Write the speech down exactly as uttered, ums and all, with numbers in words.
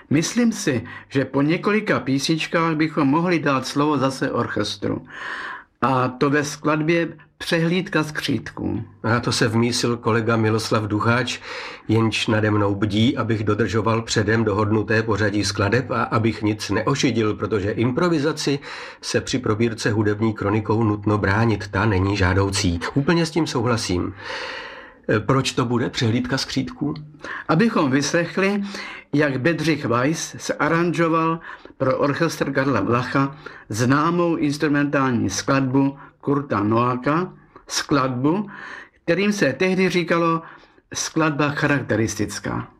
Myslím si, že po několika písničkách bychom mohli dát slovo zase orchestru. A to ve skladbě Přehlídka skřítků. A to se vmísil kolega Miloslav Ducháč, jenž nade mnou bdí, abych dodržoval předem dohodnuté pořadí skladeb a abych nic neošidil, protože improvizaci se při probírce hudební kronikou nutno bránit, ta není žádoucí. Úplně s tím souhlasím. Proč to bude Přehlídka skřítků? Abychom vyslechli, jak Bedřich Weiss se aranžoval pro orchestr Karla Vlacha známou instrumentální skladbu Kurta Noaka, skladbu, kterým se tehdy říkalo skladba charakteristická.